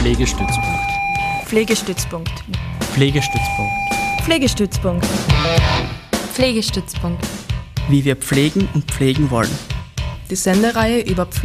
Pflegestützpunkt. Pflegestützpunkt. Pflegestützpunkt. Pflegestützpunkt. Pflegestützpunkt. Wie wir pflegen und pflegen wollen. Die Sendereihe über